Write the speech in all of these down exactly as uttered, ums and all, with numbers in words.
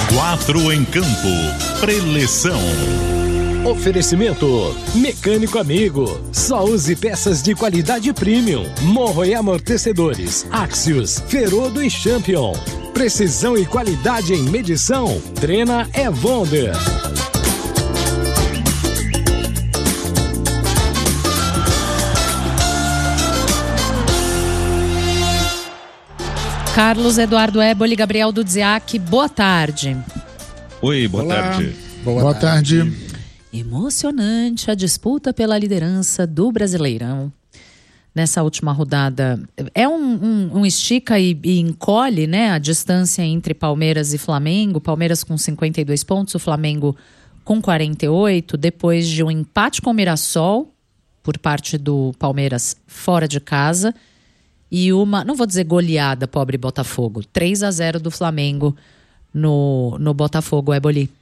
Quatro em campo. Preleção. Oferecimento Mecânico Amigo. Só use peças de qualidade premium. Morro e amortecedores. Axios, Ferodo e Champion. Precisão e qualidade em medição. Trena é Wonder. Carlos Eduardo Éboli, Gabriel Dudziak, boa tarde. Oi, boa Olá. tarde. Boa, boa tarde. tarde. Emocionante a disputa pela liderança do Brasileirão. Nessa última rodada, é um, um, um estica e, e encolhe, né, a distância entre Palmeiras e Flamengo. Palmeiras com cinquenta e dois pontos, o Flamengo com quarenta e oito, depois de um empate com o Mirassol, por parte do Palmeiras fora de casa, e uma, não vou dizer goleada, pobre Botafogo, três a zero do Flamengo no, no Botafogo, Éboli.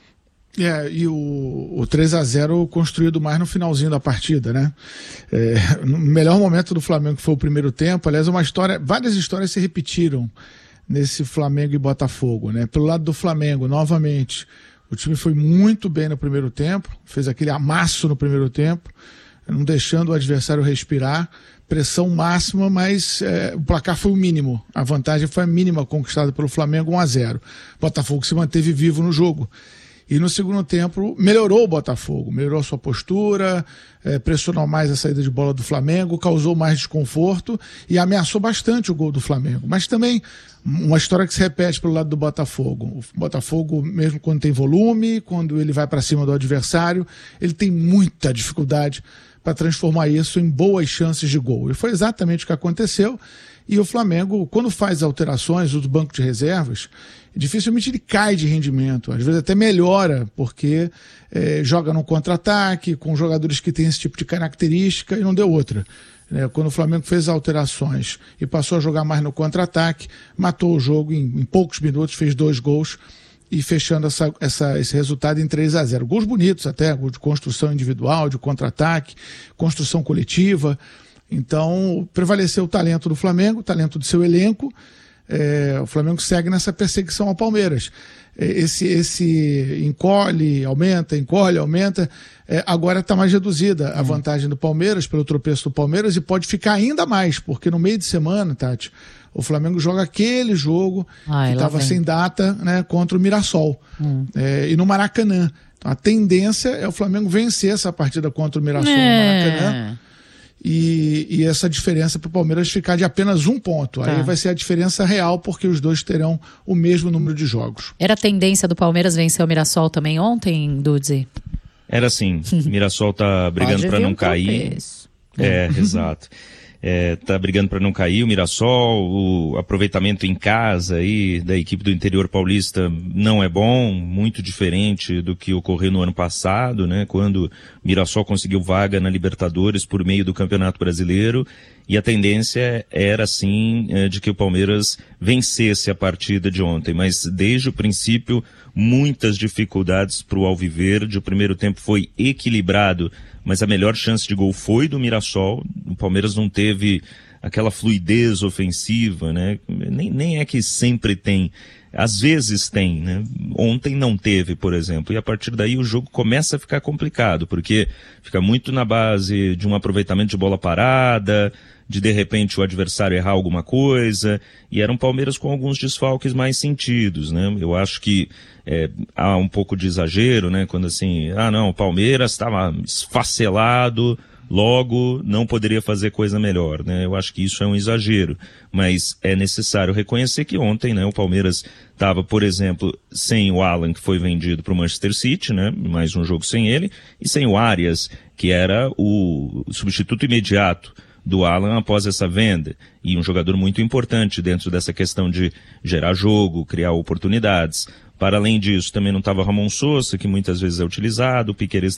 É, e o, o três a zero construído mais no finalzinho da partida, né? É, no melhor momento do Flamengo, que foi o primeiro tempo, aliás, uma história, várias histórias se repetiram nesse Flamengo e Botafogo, né? Pelo lado do Flamengo, novamente, o time foi muito bem no primeiro tempo, fez aquele amasso no primeiro tempo, não deixando o adversário respirar, pressão máxima, mas é, o placar foi o mínimo, a vantagem foi a mínima conquistada pelo Flamengo, um a zero. Botafogo se manteve vivo no jogo. E no segundo tempo melhorou o Botafogo, melhorou a sua postura, é, pressionou mais a saída de bola do Flamengo, causou mais desconforto e ameaçou bastante o gol do Flamengo. Mas também uma história que se repete pelo lado do Botafogo. O Botafogo, mesmo quando tem volume, quando ele vai para cima do adversário, ele tem muita dificuldade para transformar isso em boas chances de gol. E foi exatamente o que aconteceu. E o Flamengo, quando faz alterações do banco de reservas, dificilmente ele cai de rendimento, às vezes até melhora, porque é, joga no contra-ataque, com jogadores que têm esse tipo de característica, e não deu outra. É, quando o Flamengo fez alterações e passou a jogar mais no contra-ataque, matou o jogo em, em poucos minutos, fez dois gols, e fechando essa, essa, esse resultado em três a zero. Gols bonitos até, de construção individual, de contra-ataque, construção coletiva. Então, prevaleceu o talento do Flamengo, o talento do seu elenco. É, o Flamengo segue nessa perseguição ao Palmeiras. É, esse, esse encolhe, aumenta, encolhe, aumenta. É, agora está mais reduzida a vantagem do Palmeiras pelo tropeço do Palmeiras e pode ficar ainda mais, porque no meio de semana, Tati, o Flamengo joga aquele jogo Ai, que estava sem data, né, contra o Mirassol. Hum. É, e no Maracanã. Então, a tendência é o Flamengo vencer essa partida contra o Mirassol é. no Maracanã. E, e essa diferença para o Palmeiras ficar de apenas um ponto. Tá. Aí vai ser a diferença real, porque os dois terão o mesmo número de jogos. Era a tendência do Palmeiras vencer o Mirassol também ontem, Dudzi? Era assim. O Mirassol tá brigando para não cair. É, exato. É, tá brigando para não cair, o Mirassol, o aproveitamento em casa aí da equipe do interior paulista não é bom, muito diferente do que ocorreu no ano passado, né, quando o Mirassol conseguiu vaga na Libertadores por meio do Campeonato Brasileiro, e a tendência era sim de que o Palmeiras vencesse a partida de ontem, mas desde o princípio muitas dificuldades para o Alviverde. O primeiro tempo foi equilibrado, mas a melhor chance de gol foi do Mirassol. O Palmeiras não teve aquela fluidez ofensiva, né? Nem, nem é que sempre tem, às vezes tem, né? Ontem não teve, por exemplo, e a partir daí o jogo começa a ficar complicado, porque fica muito na base de um aproveitamento de bola parada, de de repente o adversário errar alguma coisa, e era um Palmeiras com alguns desfalques mais sentidos, né? Eu acho que é, há um pouco de exagero, né? Quando assim, ah não, o Palmeiras estava esfacelado, logo não poderia fazer coisa melhor, né? Eu acho que isso é um exagero, mas é necessário reconhecer que ontem, né, o Palmeiras estava, por exemplo, sem o Alan, que foi vendido para o Manchester City, né? Mais um jogo sem ele, e sem o Arias, que era o substituto imediato do Alan após essa venda, e um jogador muito importante dentro dessa questão de gerar jogo, criar oportunidades. Para além disso, também não estava Ramon Sousa, que muitas vezes é utilizado, o Piquerez